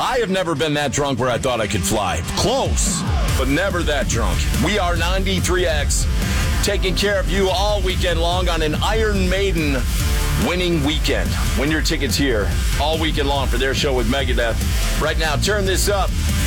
I have never been that drunk where I thought I could fly. Close, but never that drunk. We are 93X, taking care of you all weekend long on an Iron Maiden winning weekend. Win your tickets here all weekend long for their show with Megadeth. Right now, turn this up.